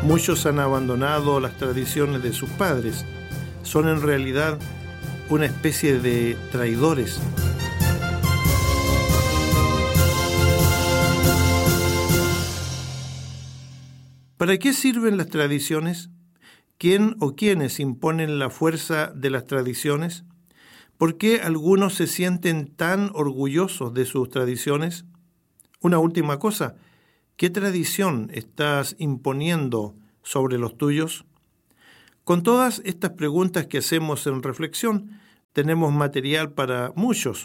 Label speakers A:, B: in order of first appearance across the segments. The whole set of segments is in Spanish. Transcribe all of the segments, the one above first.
A: Muchos han abandonado las tradiciones de sus padres. Son en realidad una especie de traidores. ¿Para qué sirven las tradiciones? ¿Quién o quiénes imponen la fuerza de las tradiciones? ¿Por qué algunos se sienten tan orgullosos de sus tradiciones? Una última cosa, ¿qué tradición estás imponiendo sobre los tuyos? Con todas estas preguntas que hacemos en reflexión, tenemos material para muchos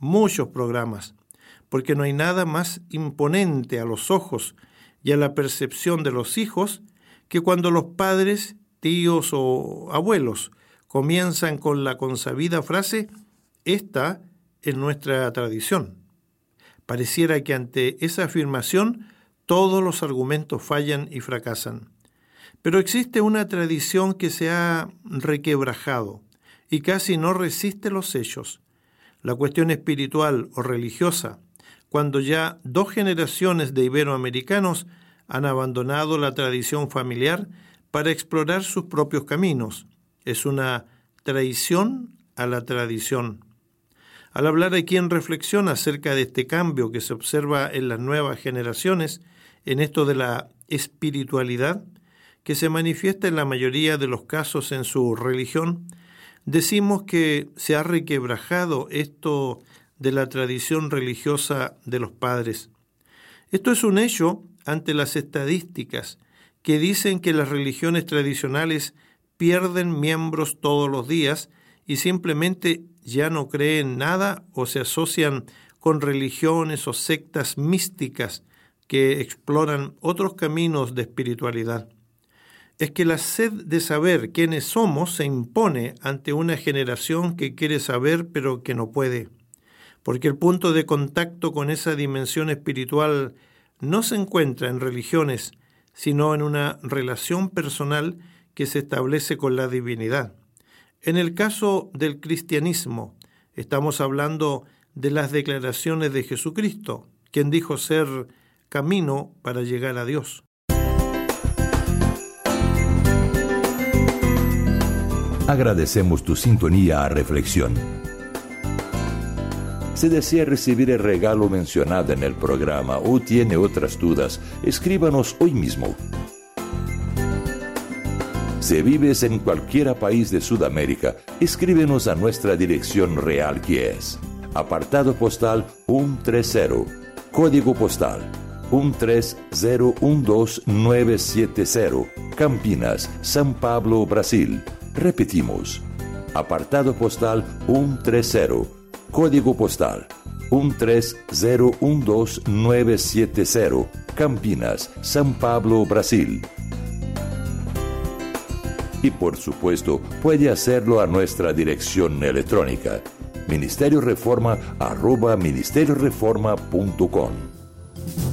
A: programas, porque no hay nada más imponente a los ojos y a la percepción de los hijos que cuando los padres, tíos o abuelos comienzan con la consabida frase: esta es nuestra tradición. Pareciera que ante esa afirmación todos los argumentos fallan y fracasan. Pero existe una tradición que se ha requebrajado y casi no resiste los hechos. La cuestión espiritual o religiosa, cuando ya 2 generaciones de iberoamericanos han abandonado la tradición familiar para explorar sus propios caminos. Es una traición a la tradición. Al hablar hay quien reflexiona acerca de este cambio que se observa en las nuevas generaciones, en esto de la espiritualidad, que se manifiesta en la mayoría de los casos en su religión, decimos que se ha requebrajado esto de la tradición religiosa de los padres. Esto es un hecho ante las estadísticas que dicen que las religiones tradicionales pierden miembros todos los días y simplemente ya no creen nada o se asocian con religiones o sectas místicas que exploran otros caminos de espiritualidad. Es que la sed de saber quiénes somos se impone ante una generación que quiere saber pero que no puede, porque el punto de contacto con esa dimensión espiritual no se encuentra en religiones, sino en una relación personal que se establece con la divinidad. En el caso del cristianismo, estamos hablando de las declaraciones de Jesucristo, quien dijo ser camino para llegar a Dios.
B: Agradecemos tu sintonía a Reflexión. Si desea recibir el regalo mencionado en el programa o tiene otras dudas, escríbanos hoy mismo. Si vives en cualquier país de Sudamérica, escríbenos a nuestra dirección real, que es apartado postal 130, código postal 13012970, Campinas, São Paulo, Brasil. Repetimos, apartado postal 130, código postal 13012970, Campinas, São Paulo, Brasil. Y por supuesto, puede hacerlo a nuestra dirección electrónica, ministerioreforma@ministerioreforma.com.